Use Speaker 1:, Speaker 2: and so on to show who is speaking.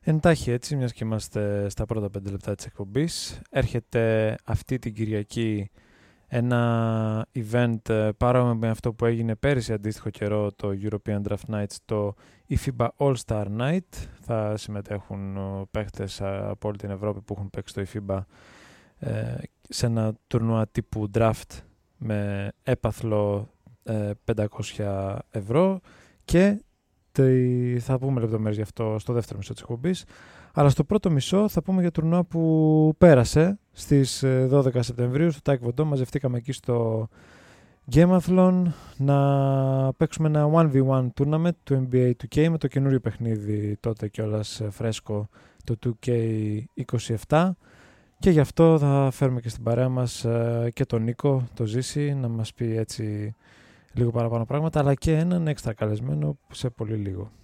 Speaker 1: Εντάχει έτσι, μιας και είμαστε στα πρώτα 5 λεπτά της εκπομπής, έρχεται αυτή την Κυριακή ένα event παρόμοιο με αυτό που έγινε πέρυσι αντίστοιχο καιρό, το European Draft Nights, το FIBA All-Star Night. Θα συμμετέχουν παίχτες από όλη την Ευρώπη που έχουν παίξει το FIBA σε ένα τουρνουά τύπου draft με έπαθλο 500 ευρώ και θα πούμε λεπτομέρειες γι' αυτό στο δεύτερο μισό της εκπομπής. Αλλά στο πρώτο μισό θα πούμε για τουρνουά που πέρασε στις 12 Σεπτεμβρίου στο Taekwondo. Βοντό. Μαζευτήκαμε εκεί στο Gameathlon να παίξουμε ένα 1v1 tournament του NBA 2K με το καινούριο παιχνίδι τότε κιόλας φρέσκο, το 2K27. Και γι' αυτό θα φέρουμε και στην παρέα μας και τον Νίκο, το Ζήση, να μας πει έτσι λίγο παραπάνω πράγματα, αλλά και έναν έξτρα καλεσμένο σε πολύ λίγο.